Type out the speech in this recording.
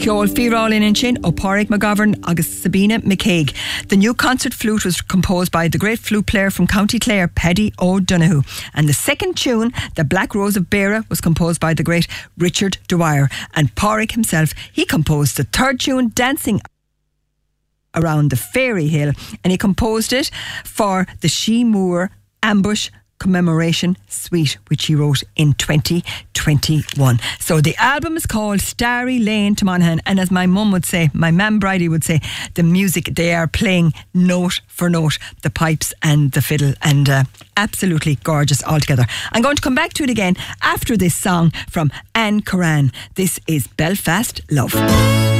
Ceol Fíorálin in Chin, Pádraig McGovern, agus Sabina McCaig. The new concert flute was composed by the great flute player from County Clare, Paddy O'Donoghue. And the second tune, The Black Rose of Beara, was composed by the great Richard Dwyer. And Pádraig himself, he composed the third tune, Dancing Around the Fairy Hill, and he composed it for the Sheemore Ambush Commemoration Suite, which he wrote in 2021. So the album is called Starry Lane to Monaghan, and as my mum would say, my mam Bridie would say, the music, they are playing note for note, the pipes and the fiddle, and absolutely gorgeous altogether. I'm going to come back to it again after this song from Anne Coran. This is Belfast Love.